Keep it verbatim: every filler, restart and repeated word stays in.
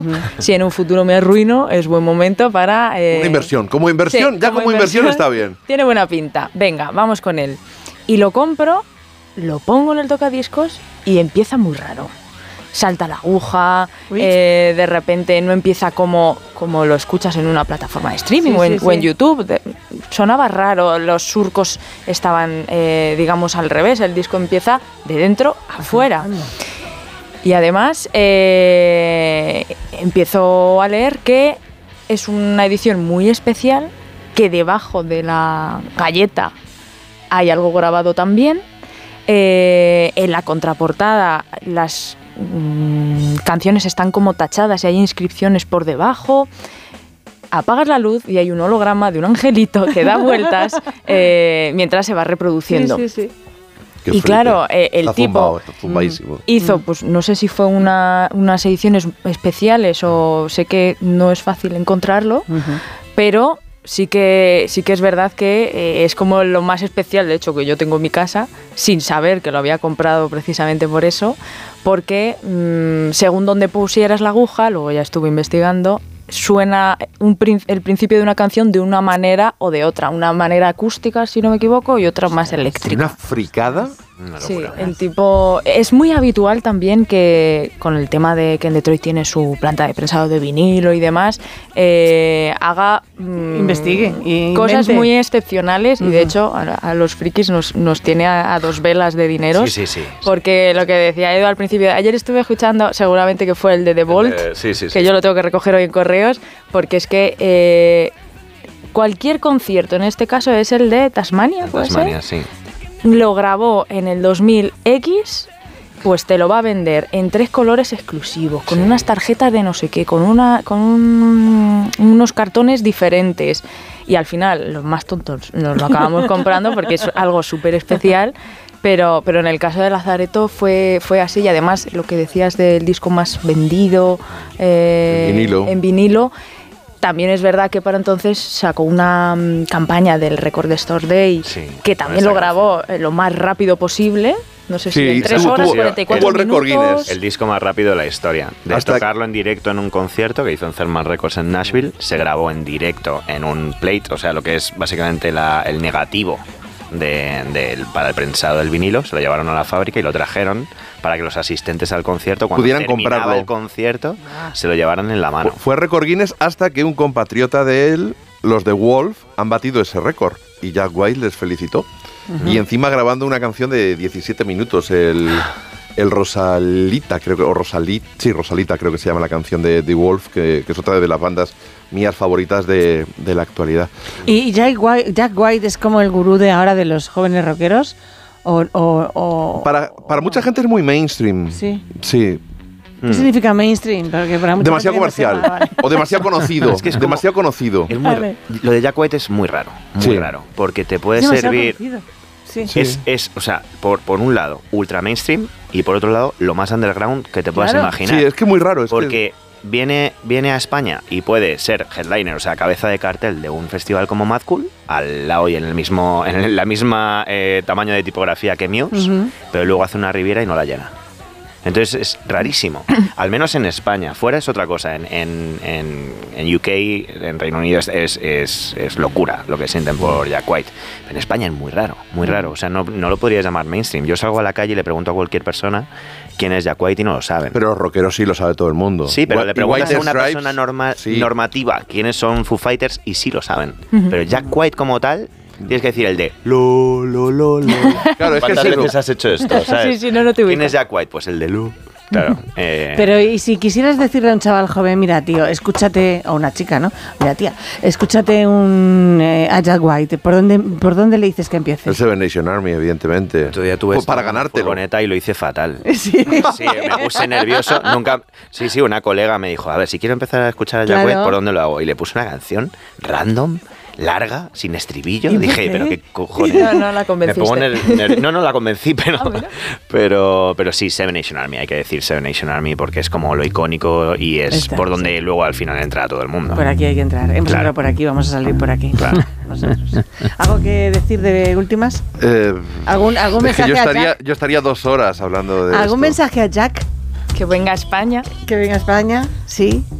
Si en un futuro me arruino, es buen momento para... Eh, Una inversión. Como inversión, sí, ya como como inversión, inversión está bien. Tiene buena pinta. Venga, vamos con él. Y lo compro, lo pongo en el tocadiscos y empieza muy raro. Salta la aguja, eh, de repente no empieza como, como lo escuchas en una plataforma de streaming, sí, o, en, sí, o en YouTube. De, sonaba raro, los surcos estaban, eh, digamos, al revés. El disco empieza de dentro afuera. Y además eh, empiezo a leer que es una edición muy especial, que debajo de la galleta hay algo grabado también. Eh, en la contraportada las mmm, canciones están como tachadas y hay inscripciones por debajo. Apagas la luz y hay un holograma de un angelito que da vueltas eh, mientras se va reproduciendo. Sí, sí, sí. Qué y flipe. Claro, eh, el está tipo zumbado, está hizo, pues no sé si fue una, unas ediciones especiales o sé que no es fácil encontrarlo, uh-huh. pero sí que, sí que es verdad que eh, es como lo más especial, de hecho, que yo tengo en mi casa, sin saber que lo había comprado precisamente por eso, porque mmm, según donde pusieras la aguja, luego ya estuve investigando, suena un, el principio de una canción de una manera o de otra. Una manera acústica, si no me equivoco, y otra más eléctrica. ¿Una fricada? Sí, el tipo... Es muy habitual también que, con el tema de que en Detroit tiene su planta de prensado de vinilo y demás, eh, haga... Mmm, Investigue. Y cosas invente. muy excepcionales. Uh-huh. Y de hecho, a, a los frikis nos, nos tiene a, a dos velas de dineros. Sí, sí, sí. Porque lo que decía Edu al principio... Ayer estuve escuchando, seguramente que fue el de The Vault, eh, sí, sí, que sí. yo lo tengo que recoger hoy en correos, porque es que... Eh, cualquier concierto, en este caso es el de Tasmania, ¿puede Tasmania, ser? sí. Lo grabó en el dos mil X, pues te lo va a vender en tres colores exclusivos, con sí. unas tarjetas de no sé qué, con una con un, unos cartones diferentes. Y al final, los más tontos nos lo acabamos comprando porque es algo súper especial. Pero, pero en el caso de Lazareto fue, fue así. Y además, lo que decías del disco más vendido eh, en vinilo. En vinilo También es verdad que para entonces sacó una um, campaña del Record Store Day, sí, que también lo grabó eh, lo más rápido posible. No sé si sí, en tres horas, cuarenta y cuatro minutos. El disco más rápido de la historia. De Hasta tocarlo en directo en un concierto que hizo en Thermal Records en Nashville, se grabó en directo en un plate, o sea, lo que es básicamente la, el negativo de, de, para el prensado del vinilo. Se lo llevaron a la fábrica y lo trajeron para que los asistentes al concierto, cuando pudieran terminaba comprarlo. el concierto, se lo llevaran en la mano. Fue récord Guinness hasta que un compatriota de él, los de Wolf, han batido ese récord y Jack White les felicitó. Uh-huh. Y encima grabando una canción de diecisiete minutos, el, el Rosalita, creo que, o Rosalit, sí, Rosalita creo que se llama la canción de The Wolf, que, que es otra de las bandas mías favoritas de, de la actualidad. ¿Y Jack White, Jack White es como el gurú de ahora de los jóvenes rockeros? O, o, o, para, para mucha gente es muy mainstream. Sí. Sí. ¿Qué mm. significa mainstream? Porque para demasiado comercial. Vale. O demasiado conocido. Es que es como, demasiado conocido. Es muy, lo de Jack White es muy raro. Muy sí. raro. Porque te puede servir. Sí. Es, es, o sea, por, por un lado, ultra mainstream y por otro lado, lo más underground que te puedas claro. imaginar. Sí, es que muy raro. Es porque que... viene, viene a España y puede ser headliner, o sea, cabeza de cartel de un festival como Mad Cool, al lado y en el mismo, en el, la misma eh, tamaño de tipografía que Muse, uh-huh. pero luego hace una Riviera y no la llena. Entonces es rarísimo, al menos en España. Fuera es otra cosa, en, en, en, en U K, en Reino Unido es, es, es, es locura lo que sienten por Jack White. En España es muy raro, muy raro, o sea, no, no lo podrías llamar mainstream. Yo salgo a la calle y le pregunto a cualquier persona quién es Jack White y no lo saben. Pero los rockeros sí lo sabe todo el mundo. Sí, pero What, le preguntas White a una Stripes, persona norma, sí. normativa quiénes son Foo Fighters y sí lo saben. Uh-huh. Pero Jack White como tal... Tienes que decir el de lo, lo, lo, lo. Claro, es que ¿Cuántas sí, veces lo... has hecho esto? ¿Sabes? Sí, sí, no, no te ubico. ¿Quién es Jack White? Pues el de lo. Claro. Eh... Pero y si quisieras decirle a un chaval joven, mira, tío, escúchate, o una chica, ¿no? Mira, tía, escúchate un eh, a Jack White, ¿por dónde, ¿por dónde le dices que empiece? El Seven Nation Army, evidentemente. Otro día tuve para ganártelo. Furgoneta y lo hice fatal. Sí. Sí, me puse nervioso. Nunca. Sí, sí, una colega me dijo, a ver, si quiero empezar a escuchar a Jack claro. White, ¿por dónde lo hago? Y le puse una canción random, larga, sin estribillo. Dije, pero qué cojones. No, no la convenciste. Me pongo ner- ner- no, no la convencí, pero, ah, bueno. pero, pero sí, Seven Nation Army, hay que decir Seven Nation Army porque es como lo icónico y es Está, por donde sí. luego al final entra todo el mundo. Por aquí hay que entrar. Hemos claro. entrado por aquí, vamos a salir por aquí. Claro. ¿Algo que decir de últimas? Eh, ¿Algún, algún mensaje yo estaría, a Jack? Yo estaría dos horas hablando de ¿Algún esto. mensaje a Jack? Que venga a España. Que venga a España, sí.